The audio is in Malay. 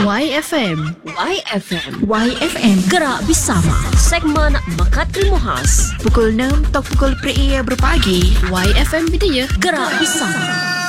YFM. YFM. YFM. Gerak bersama. Segmen Mekat Ilmu Khas. Pukul 6 atau pukul 3 berpagi. YFM Bidaya. Gerak bersama.